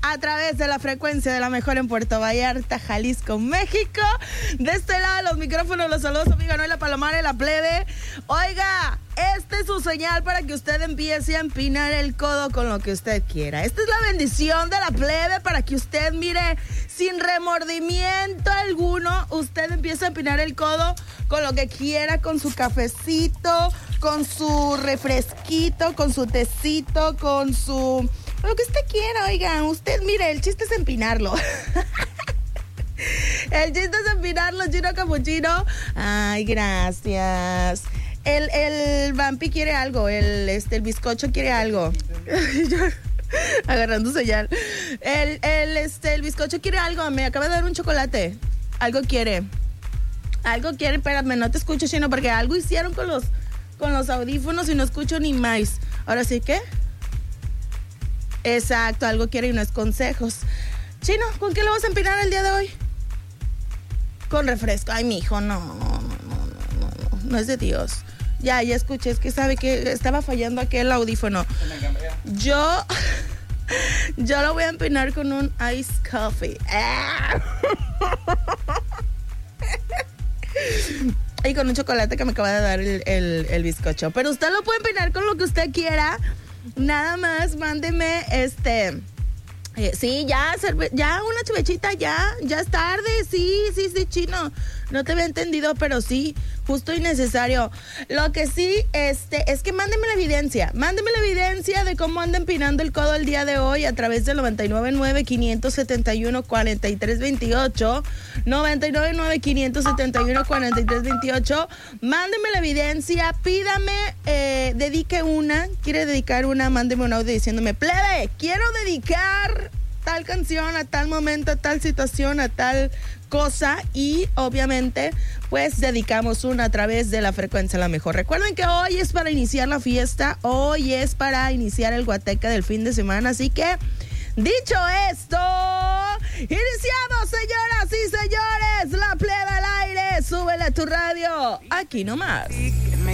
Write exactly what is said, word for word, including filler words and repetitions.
a través de la frecuencia de la mejor en Puerto Vallarta, Jalisco, México. De este lado de los micrófonos los saludos a mi amiga Noela Palomares, la plebe. Oiga, esta es su señal para que usted empiece a empinar el codo con lo que usted quiera. Esta es la bendición de la plebe para que usted, mire, sin remordimiento alguno, usted empiece a empinar el codo con lo que quiera, con su cafecito, con su refresquito, con su tecito, con su... lo que usted quiera, oiga. Usted, mire, el chiste es empinarlo. El chiste es empinarlo, chino capuchino. Ay, gracias. El, el vampi quiere algo, el, este, el bizcocho quiere algo. Agarrando señal. El, el, este, el bizcocho quiere algo, me acaba de dar un chocolate. Algo quiere. Algo quiere, espérame, no te escucho, chino, porque algo hicieron con los, con los audífonos y no escucho ni más. Ahora sí, ¿qué? Exacto, algo quiere y no es consejos. Chino, ¿con qué lo vas a empinar el día de hoy? Con refresco. Ay, mijo, no, no, no, no, no, no es de Dios. Ya, ya escuché, es que sabe que estaba fallando aquel audífono. Yo, yo lo voy a empinar con un ice coffee. Y con un chocolate que me acaba de dar el, el, el bizcocho. Pero usted lo puede empinar con lo que usted quiera. Nada más, mándeme, este, eh, sí, ya, cerve- ya una chuvechita, ya, ya es tarde, sí, sí, sí, chino, no te había entendido, pero sí, justo y necesario. Lo que sí, este, es que mándeme la evidencia, mándeme la evidencia de cómo anda empinando el codo el día de hoy a través del noventa y nueve nueve, quinientos setenta y uno, cuarenta y tres veintiocho, noventa y nueve nueve, quinientos setenta y uno, cuarenta y tres veintiocho, mándeme la evidencia, pídame, eh, dedique una, quiere dedicar una, mándeme un audio diciéndome, plebe, quiero dedicar tal canción a tal momento, a tal situación, a tal cosa, y obviamente pues dedicamos una a través de la frecuencia la mejor. Recuerden que hoy es para iniciar la fiesta, hoy es para iniciar el guateque del fin de semana, así que dicho esto, iniciamos, señoras y señores, la plebe al aire, súbele a tu radio, aquí nomás.